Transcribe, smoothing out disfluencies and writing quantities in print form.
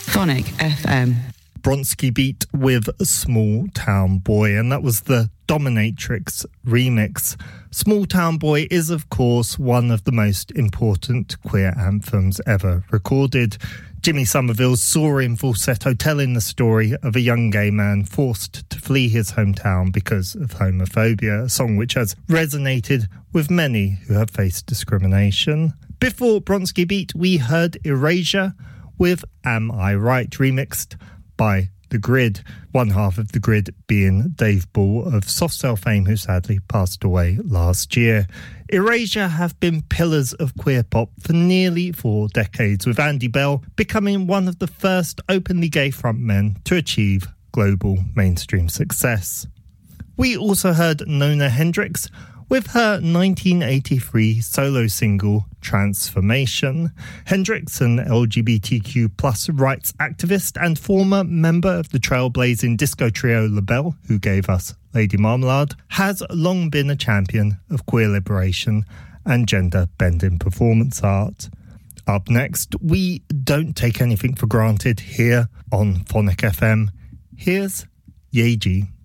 Phonic FM. Bronski Beat with Small Town Boy, and that was the Dominatrix remix. Small Town Boy is, of course, one of the most important queer anthems ever recorded. Jimmy Somerville's soaring falsetto telling the story of a young gay man forced to flee his hometown because of homophobia, a song which has resonated with many who have faced discrimination. Before Bronski Beat, we heard Erasure with Am I Right, remixed by The Grid, one half of The Grid being Dave Ball of Soft Cell fame, who sadly passed away last year. Erasure have been pillars of queer pop for nearly 4 decades, with Andy Bell becoming one of the first openly gay frontmen to achieve global mainstream success. We also heard Nona Hendryx with her 1983 solo single, Transformation. Hendryx, an LGBTQ+ rights activist and former member of the trailblazing disco trio LaBelle, who gave us Lady Marmalade, has long been a champion of queer liberation and gender-bending performance art. Up next, we don't take anything for granted here on Phonic FM. Here's Yeji.